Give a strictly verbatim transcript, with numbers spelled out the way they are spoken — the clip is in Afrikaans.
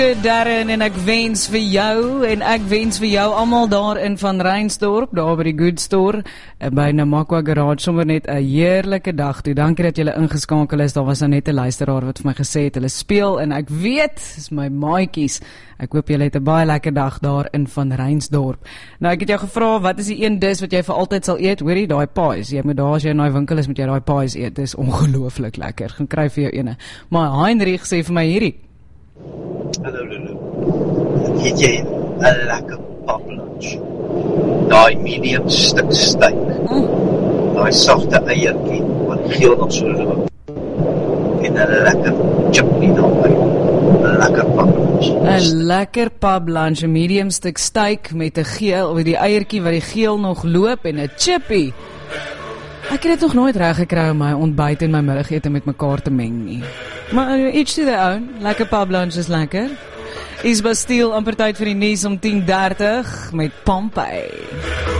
Darren, en ek wens vir jou en ek wens vir jou almal daar in Van Reinsdorp, daar by die Good Store by Namakwa Garage, sommer net 'n heerlike dag toe. Dankie dat julle ingeskakel is. Daar was nou net 'n luisteraar wat vir my gesê het hulle speel en ek weet, dis my maatjies. Ek hoop julle het 'n baie lekker dag daar in Van Reinsdorp. Nou ek het jou gevra, wat is die een dis wat jy vir altyd sal eet? Hoorie, daai pies. Jy moet daar as jy in daai winkel is, moet jy daai pies eet. Dis ongelooflik lekker. Gaan kry vir jou ene. Maar Heinrich sê vir my hierdie. Hallo Lulu, het jy 'n lekker pap lunch? Daai medium stuk steak, mm. daai sagte eiertjie, wat geel nog so loop, en 'n lekker chipney daarbij, 'n lekker pap lunch. 'n lekker pap lunch, 'n medium stuk steak met 'n geel, met die eiertjie wat die geel nog loop en 'n chippy. Ek het dit nog nooit reg gekry om my ontbyt en my middagete met mekaar te meng nie. Maar uh, each to their own. Lekker pub lunch is lekker. Is Bastille amper tyd vir die nuus om tien dertig met Pompey.